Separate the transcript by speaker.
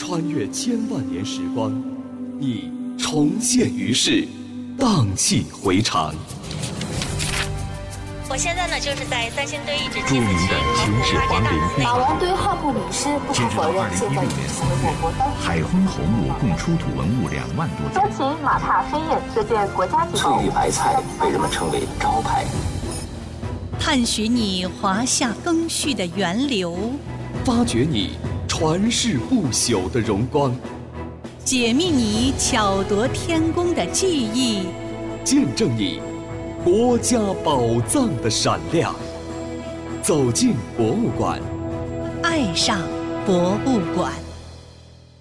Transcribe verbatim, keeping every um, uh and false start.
Speaker 1: 穿越千万年时光，你重现于世，荡气回肠。
Speaker 2: 我现在呢，就是在三星堆遗址
Speaker 3: 著名的秦始皇陵墓。
Speaker 4: 马王堆汉墓迷失，不可否认，现在已经成为我国当
Speaker 3: 海昏侯墓共出土文物两万多件。
Speaker 4: 周秦马踏飞燕这件国家级
Speaker 5: 翠玉白菜被人们称为招牌。
Speaker 6: 探寻你华夏更续的源流，
Speaker 1: 发掘你传世不朽的荣光，
Speaker 6: 解密你巧夺天工的技艺，
Speaker 1: 见证你国家宝藏的闪亮。走进博物馆，
Speaker 6: 爱上博物馆。